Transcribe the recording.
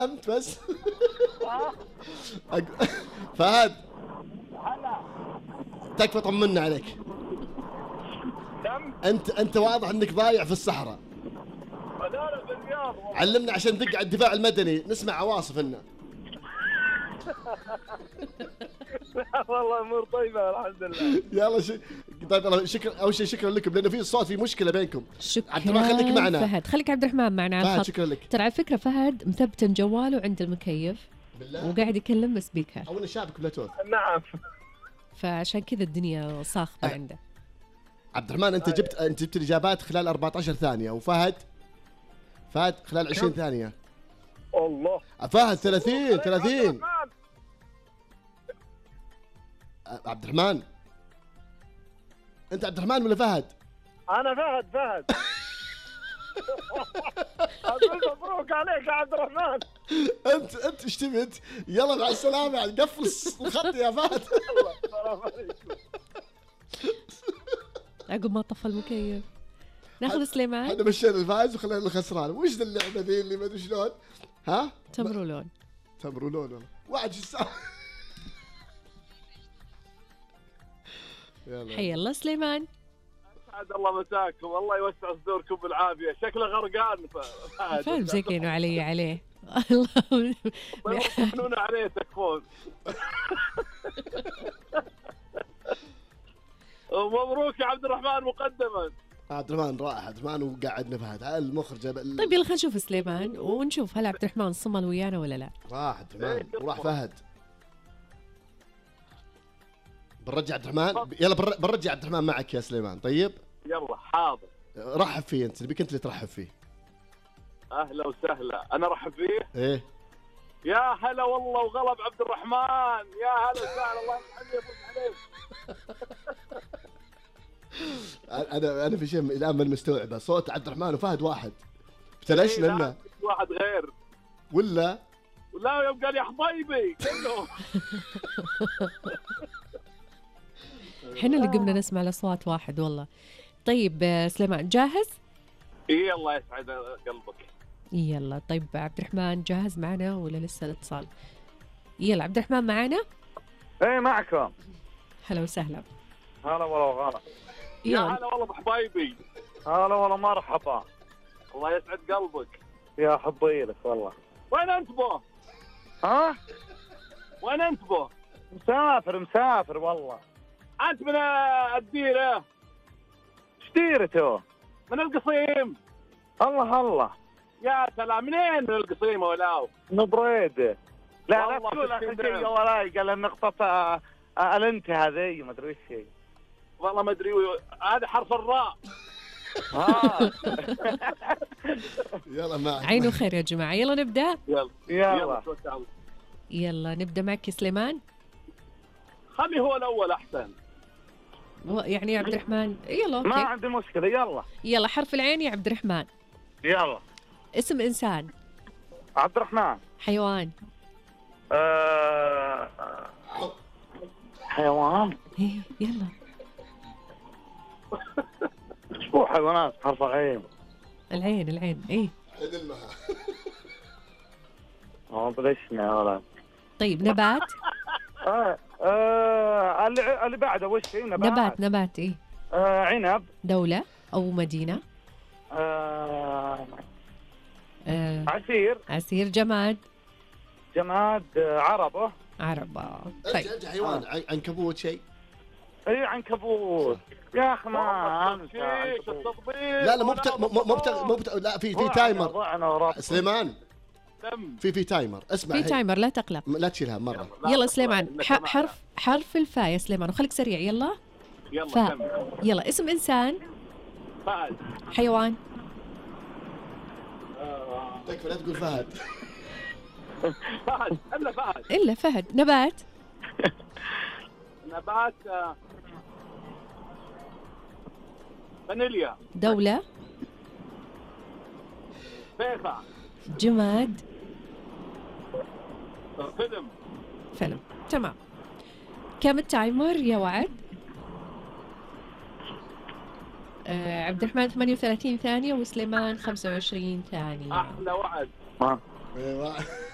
أنت بس. فهد تكفى طمنا عليك. انت واضح انك ضايع في الصحراء. انا في الرياض. علمنا عشان ندق على الدفاع المدني نسمع عواصف لنا. والله امور طيبه الحمد لله. يلا طيب شكرا. اول شيء شكرا لكم لانه في الصوت في مشكله بينكم. شكرا عبد الرحمن خليك معنا. فهد خليك عبد الرحمن معنا. فهد شكرا لك. ترى على فكره فهد مثبتن جواله عند المكيف بالله وقاعد يكلم بسبيكر او انه شابك بلوتوث. نعم فعشان كذا الدنيا صاخبه عنده. عبد الرحمن انت جبت الاجابات خلال 14 ثانيه وفهد خلال 20 ثانيه. الله فهد 30 عبد الرحمن انت عبد الرحمن ولا فهد؟ انا فهد. اقول مبروك عليك يا عبد الرحمن. انت ايش تبت؟ يلا مع السلامه يعني قفل الخط يا فهد. السلام عليكم. عقب ما طفى المكيف ناخذ سليمان. احنا مشينا الفائز وخلينا الخسران. وش ذا اللعبه ذي اللي ما ادري شلون؟ ها؟ تمر ولون والله واحد شو السالفه. حي الله سليمان. اسعد الله مساكم، الله يوسع صدوركم بالعافيه. شكله غرقان فاهم زكينه عليه الله يحنون عليه تكفون. ومبروك يا عبد الرحمن مقدما. عبد الرحمن رائع. عبد الرحمن وقعدنا فهد المخرج. طيب يلا خلينا نشوف سليمان ونشوف هل عبد الرحمن صمل ويانا ولا لا. راح عبد الرحمن وراح فهد. بنرجع عبد الرحمن. يلا بنرجع عبد الرحمن معك يا سليمان. طيب يلا حاضر. رحب فيه انت. نبيك انت اللي ترحب فيه. اهلا وسهلا. انا ارحب فيه. ايه يا هلا والله وغلب عبد الرحمن. يا هلا وسهلا. الله يحييك عليك. انا في شيء الان ما مستوعبه. صوت عبد الرحمن وفهد واحد. ابتلشنا لنا واحد غير ولا يوم قال يا حبايبي كله. احنا اللي قمنا نسمع الاصوات واحد والله. طيب سليمان جاهز؟ اي الله يسعد قلبك. يلا طيب عبد الرحمن جاهز معنا ولا لسه الاتصال؟ يلا عبد الرحمن معنا. ايه معكم. هلا وسهلا. هلا والله غلا. يا هلا والله بحبايبي. هلا والله مرحبا. الله يسعد قلبك يا حبيلك والله. وين انت بو؟ ها؟ وين انت بو؟ مسافر والله. انت من الديره؟ ايش ديرته؟ من القصيم. الله يا سلام. منين من القصيم ولاو؟ من بريده. لا تقول اخر شيء ولاي قال النقطه الانت هذه ما ادري ايش هي. والله ما ادري. هذا حرف الراء. يلا معك. عينه خير يا جماعه. يلا نبدا. يلا نبدا معك يا سليمان. خلي هو الاول احسن. يعني يا عبد الرحمن يلا اوكي. ما عندي مشكله. يلا حرف العين يا عبد الرحمن. يلا. اسم انسان. عبد الرحمن. حيوان. حيوان. ايه يلا. شو حيوانات حرف العين؟ العين ايه. بلشنا يا ولد. طيب نبات. اللي بعده وش هي؟ نبات ايه. عنب. دولة او مدينة. عسير. جماد. عربة. طيب حيوان. عنكبوت شيء. اي عنكبوت يا اخي. ما لا مو لا في تايمر سليمان. في تايمر. اسمع في تايمر لا تقلق. لا تشيلها مرة. يلا سليمان حرف الفاء يا سليمان وخليك سريع. يلا فاء. يلا اسم إنسان. فهد. حيوان. تكفى لا تقول فهد. إلا فهد. نبات. فانيليا. دولة. فيفا. جماد. فيلم. تمام. كم التايمر يا وعد؟ عبد الرحمن 38 ثانية وسليمان 25 ثانية. أحلى وعد.